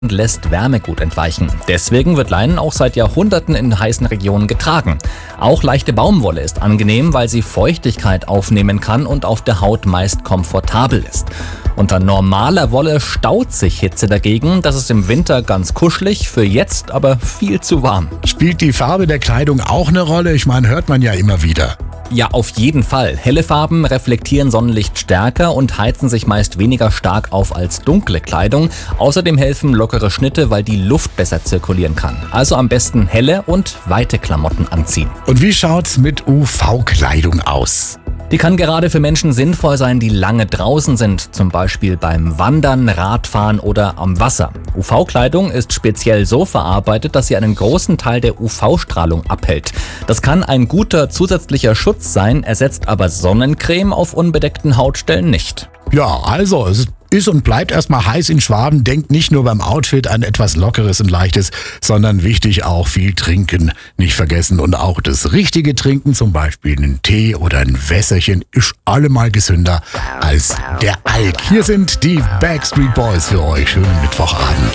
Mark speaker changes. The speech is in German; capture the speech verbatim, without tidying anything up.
Speaker 1: und lässt Wärme gut entweichen. Deswegen wird Leinen auch seit Jahrhunderten in heißen Regionen getragen. Auch leichte Baumwolle ist angenehm, weil sie Feuchtigkeit aufnehmen kann und auf der Haut meist komfortabel ist. Unter normaler Wolle staut sich Hitze dagegen. Das ist im Winter ganz kuschelig, für jetzt aber viel zu warm.
Speaker 2: Spielt die Farbe der Kleidung auch eine Rolle? Ich meine, hört man ja immer wieder.
Speaker 1: Ja, auf jeden Fall. Helle Farben reflektieren Sonnenlicht stärker und heizen sich meist weniger stark auf als dunkle Kleidung. Außerdem helfen lockere Schnitte, weil die Luft besser zirkulieren kann. Also am besten helle und weite Klamotten anziehen.
Speaker 2: Und wie schaut's mit U V-Kleidung aus?
Speaker 1: Die kann gerade für Menschen sinnvoll sein, die lange draußen sind, zum Beispiel beim Wandern, Radfahren oder am Wasser. U V-Kleidung ist speziell so verarbeitet, dass sie einen großen Teil der U V-Strahlung abhält. Das kann ein guter zusätzlicher Schutz sein, ersetzt aber Sonnencreme auf unbedeckten Hautstellen nicht.
Speaker 2: Ja, also es ist und bleibt erstmal heiß in Schwaben. Denkt nicht nur beim Outfit an etwas Lockeres und Leichtes, sondern wichtig auch viel trinken. Nicht vergessen und auch das richtige Trinken, zum Beispiel einen Tee oder ein Wässerchen, ist allemal gesünder als der Alk. Hier sind die Backstreet Boys für euch. Schönen Mittwochabend.